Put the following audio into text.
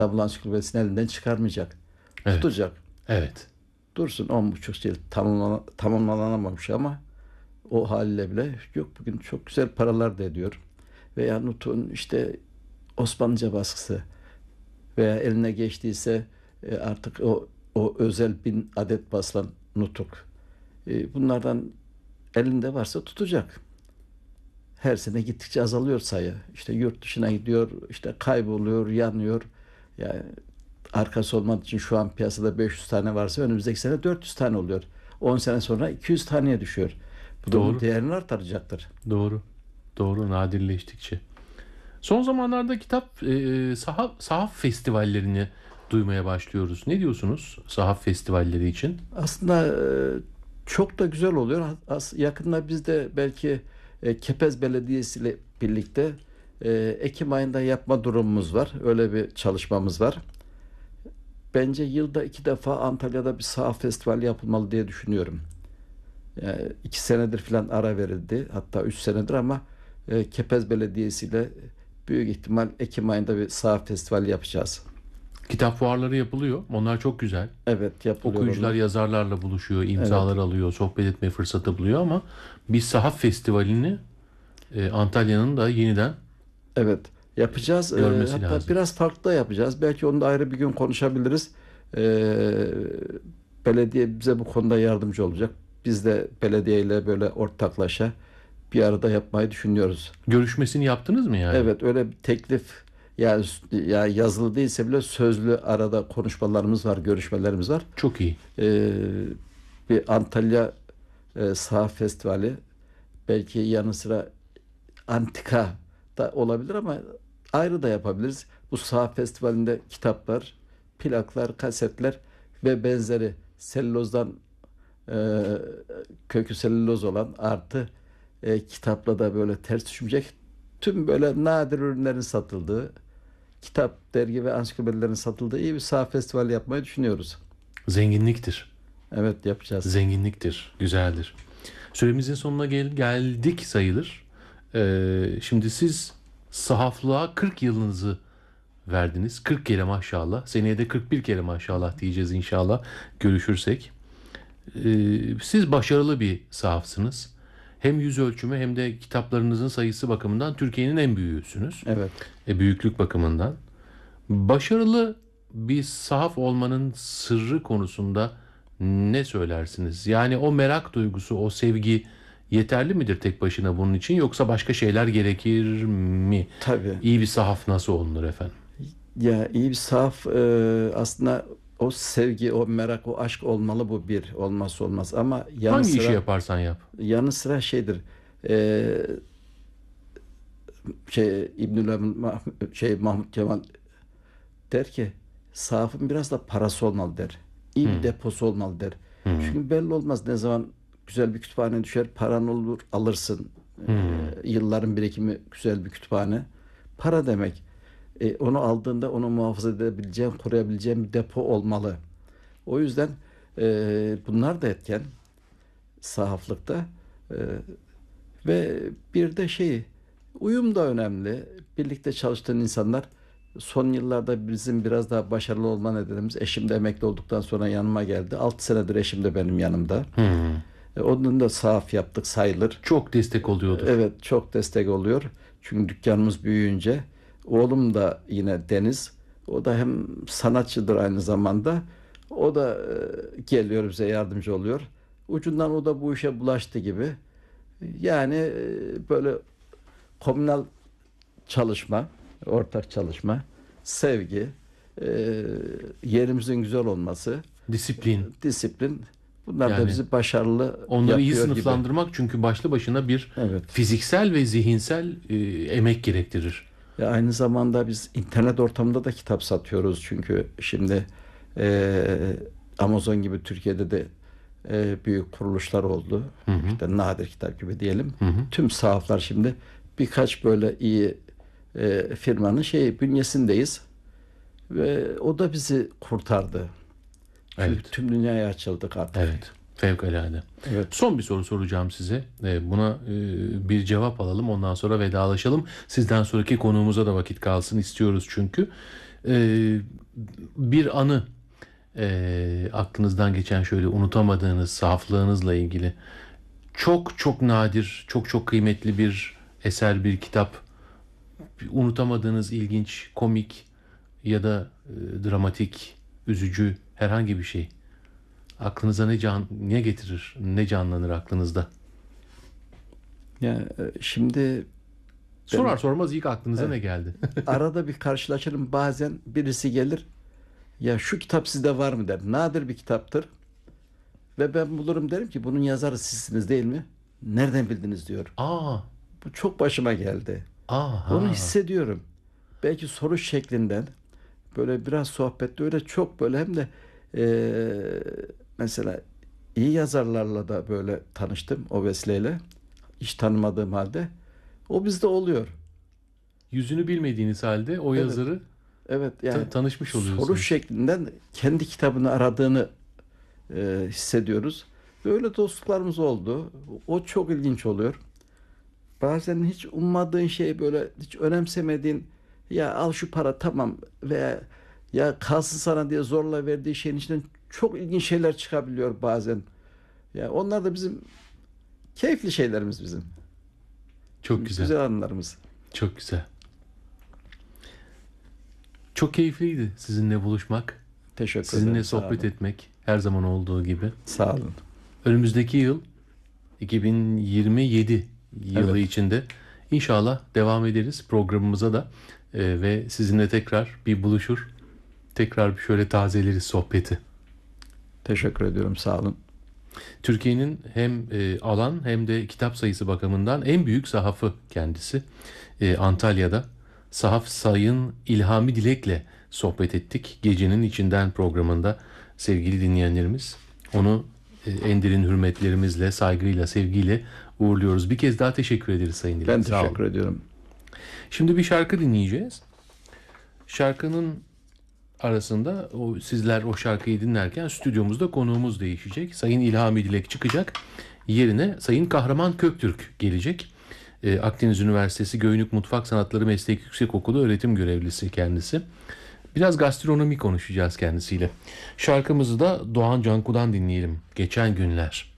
İstanbul Ansiklopedisini elinden çıkarmayacak. Evet. Tutacak. Evet. Dursun 10,5 yıl tamamlanamamış ama o haliyle bile yok, bugün çok güzel paralar da ediyor. Veya Nut'un işte Osmanlıca baskısı veya eline geçtiyse artık o özel 1.000 adet basılan nutuk. Bunlardan elinde varsa tutacak. Her sene gittikçe azalıyor sayı. İşte yurt dışına gidiyor, işte kayboluyor, yanıyor. Yani arkası olmadığı için şu an piyasada 500 tane varsa önümüzdeki sene 400 tane oluyor. 10 sene sonra 200 taneye düşüyor. Bu da onun Doğru. değerini artıracaktır. Doğru. Doğru. Nadirleştikçe. Son zamanlarda kitap sahaf festivallerini duymaya başlıyoruz. Ne diyorsunuz sahaf festivalleri için? Aslında çok da güzel oluyor. Yakında biz de belki Kepez Belediyesi ile birlikte Ekim ayında yapma durumumuz var. Öyle bir çalışmamız var. Bence yılda 2 defa Antalya'da bir sahaf festivali yapılmalı diye düşünüyorum. 2 senedir falan ara verildi. Hatta 3 senedir ama Kepez Belediyesi ile büyük ihtimal Ekim ayında bir sahaf festivali yapacağız. Kitap fuarları yapılıyor. Onlar çok güzel. Evet, yapılıyor Okuyucular onlar. yazarlarla buluşuyor, Evet, imzalar alıyor, sohbet etme fırsatı buluyor ama bir sahaf festivalini Antalya'nın da yeniden evet yapacağız. görmesi Hatta lazım. biraz farklı da yapacağız. Belki onu da ayrı bir gün konuşabiliriz. Ee, Belediye bize bu konuda yardımcı olacak. Biz de belediyeyle böyle ortaklaşa bir arada yapmayı düşünüyoruz. Görüşmesini yaptınız mı yani? Evet, öyle bir teklif, yani ya yazılı değilse bile sözlü arada konuşmalarımız var, görüşmelerimiz var. Çok iyi. Ee, Bir Antalya Sahaf Festivali, belki yanı sıra antika da olabilir ama ayrı da yapabiliriz. Bu sahaf festivalinde kitaplar, plaklar, kasetler ve benzeri selülozdan e, kökü selüloz olan artı kitapla da böyle ters düşmeyecek tüm böyle nadir ürünlerin satıldığı, kitap, dergi ve ansiklopedilerin satıldığı iyi bir sahaf festivali yapmayı düşünüyoruz. Zenginliktir. Evet, yapacağız. Zenginliktir. Güzeldir. Süremizin sonuna geldik sayılır. Şimdi siz sahaflığa 40 yılınızı verdiniz. 40 kere maşallah. Seneye de 41 kere maşallah diyeceğiz inşallah görüşürsek. Siz başarılı bir sahafsınız. Hem yüz ölçümü hem de kitaplarınızın sayısı bakımından Türkiye'nin en büyüğüsünüz. Evet. Büyüklük bakımından. Başarılı bir sahaf olmanın sırrı konusunda ne söylersiniz? Yani o merak duygusu, o sevgi yeterli midir tek başına bunun için, yoksa başka şeyler gerekir mi? Tabii. İyi bir sahaf nasıl olunur efendim? Ya iyi bir sahaf aslında o sevgi, o merak, o aşk olmalı, bu bir olmazsa olmaz. Ama yanı Hangi işi sıra yaparsan yap. şeydir. e, Mahmut Kemal der ki sahafın biraz da parası olmalı der. İyi bir Hmm. deposu olmalı der. Hmm. Çünkü belli olmaz ne zaman güzel bir kütüphane düşer, paran olur, alırsın. Hmm. Yılların birikimi güzel bir kütüphane. Para demek. Onu aldığında onu muhafaza edebileceğin, koruyabileceğin bir depo olmalı. O yüzden bunlar da etken sahaflıkta. E, Ve bir de uyum da önemli. Birlikte çalıştığın insanlar, son yıllarda bizim biraz daha başarılı olma nedenimiz, eşim de emekli olduktan sonra yanıma geldi. 6 senedir eşim de benim yanımda. Hmm. Onun da sahaf yaptık sayılır. Çok destek oluyordur. Evet, çok destek oluyor. Çünkü dükkanımız büyüyünce oğlum da yine Deniz. O da hem sanatçıdır aynı zamanda. O da geliyor bize yardımcı oluyor. Ucundan o da bu işe bulaştı gibi. Yani böyle komünal çalışma, ortak çalışma, sevgi, yerimizin güzel olması, Disiplin. disiplin, bunlar da Yani bizi başarılı onları iyi yapıyor gibi. sınıflandırmak çünkü başlı başına bir Evet. fiziksel ve zihinsel emek gerektirir. Ve aynı zamanda biz internet ortamında da kitap satıyoruz. Çünkü şimdi Amazon gibi Türkiye'de de büyük kuruluşlar oldu. Hı hı. İşte Nadir Kitap gibi diyelim. Hı hı. Tüm sahaflar şimdi birkaç böyle iyi firmanın bünyesindeyiz. Ve o da bizi kurtardı. Çünkü Evet. tüm dünyaya açıldık artık. Evet. Fevkalade. Evet. Son bir soru soracağım size. Buna bir cevap alalım. Ondan sonra vedalaşalım. Sizden sonraki konuğumuza da vakit kalsın istiyoruz çünkü. Bir anı aklınızdan geçen, şöyle unutamadığınız sahaflığınızla ilgili çok çok nadir, çok çok kıymetli bir eser, bir kitap, unutamadığınız ilginç, komik ya da dramatik, üzücü herhangi bir şey. Aklınıza ne getirir, ne canlanır aklınızda? Yani şimdi Sorar sormaz ilk aklınıza ne geldi? arada bir karşılaşırım, bazen birisi gelir, ya şu kitap sizde var mı der. Nadir bir kitaptır ve ben bulurum, derim ki bunun yazarı sizsiniz değil mi? Nereden bildiniz diyor. Aa, Bu çok başıma geldi. Onu aha. hissediyorum. Belki soru şeklinden, böyle biraz sohbette, öyle çok böyle, hem de mesela iyi yazarlarla da böyle tanıştım o vesileyle. Hiç tanımadığım halde. O bizde oluyor. Yüzünü bilmediğiniz halde o Evet, yazarı evet, yani tanışmış soru oluyorsunuz. şeklinden kendi kitabını aradığını hissediyoruz. Böyle dostluklarımız oldu. O çok ilginç oluyor. Bazen hiç ummadığın şey, böyle hiç önemsemediğin, ya al şu para tamam, veya ya kalsın sana diye zorla verdiği şeyin içinden çok ilginç şeyler çıkabiliyor bazen. Ya onlar da bizim keyifli şeylerimiz bizim. Çok güzel, Güzel anılarımız. çok güzel. Çok keyifliydi sizinle buluşmak, Teşekkür sizinle ederim. Sağ sohbet olun. etmek, her zaman olduğu gibi. Sağ olun. Önümüzdeki yıl 2027 yılı Evet. içinde inşallah devam ederiz programımıza da. Ve sizinle tekrar bir buluşur, tekrar bir şöyle tazeleriz sohbeti. Teşekkür ediyorum. Sağ olun. Türkiye'nin hem alan hem de kitap sayısı bakımından en büyük sahafı kendisi. Antalya'da Sahaf Sayın İlhami Dilek'le sohbet ettik. Gecenin içinden programında sevgili dinleyenlerimiz. Onu en derin hürmetlerimizle, saygıyla, sevgiyle uğurluyoruz. Bir kez daha teşekkür ederiz Sayın Dilek. Ben Sağ olun. teşekkür ediyorum. Şimdi bir şarkı dinleyeceğiz. Şarkının arasında sizler o şarkıyı dinlerken stüdyomuzda konuğumuz değişecek. Sayın İlhami Dilek çıkacak. Yerine Sayın Kahraman Köktürk gelecek. Akdeniz Üniversitesi Göynük Mutfak Sanatları Meslek Yüksekokulu öğretim görevlisi kendisi. Biraz gastronomi konuşacağız kendisiyle. Şarkımızı da Doğan Canku'dan dinleyelim. Geçen Günler.